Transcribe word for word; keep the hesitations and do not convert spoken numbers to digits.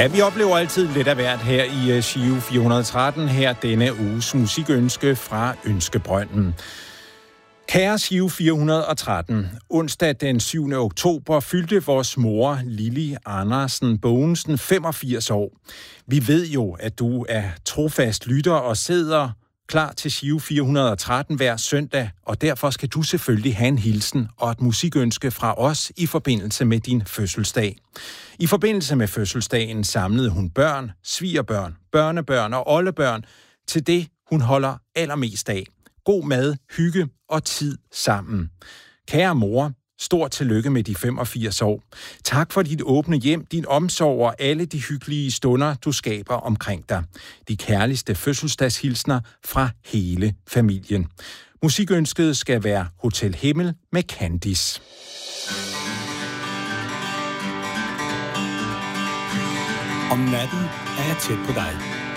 Ja, vi oplever altid lidt af hvert her i uh, Giro fire hundrede og tretten, her denne uges musikønske fra Ønskebrønden. Kære Giro fire hundrede og tretten, onsdag den syvende oktober fyldte vores mor Lili Andersen Bogensen femogfirs år. Vi ved jo, at du er trofast lytter og sidder klar til Giro fire hundrede og tretten hver søndag, og derfor skal du selvfølgelig have en hilsen og et musikønske fra os i forbindelse med din fødselsdag. I forbindelse med fødselsdagen samlede hun børn, svigerbørn, børnebørn og oldebørn til det, hun holder allermest af. God mad, hygge og tid sammen. Kære mor, stort tillykke med de femogfirs år. Tak for dit åbne hjem, din omsorg og alle de hyggelige stunder, du skaber omkring dig. De kærligste fødselsdagshilsner fra hele familien. Musikønsket skal være Hotel Himmel med Candice. Om natten er jeg tæt på dig.